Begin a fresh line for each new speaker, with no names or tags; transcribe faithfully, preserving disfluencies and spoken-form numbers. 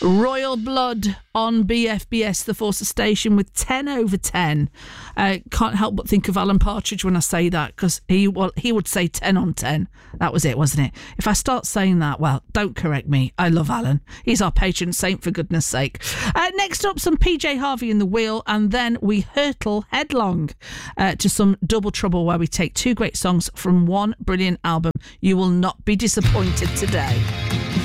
Royal Blood on B F B S, the Forces Station, with ten over ten. Uh, can't help but think of Alan Partridge when I say that, because he well, he would say ten on ten. That was it, wasn't it? If I start saying that, well, don't correct me. I love Alan. He's our patron saint, for goodness sake. Uh, next up, some P J Harvey in the Wheel, and then we hurtle headlong uh, to some Double Trouble, where we take two great songs from one brilliant album. You will not be disappointed today.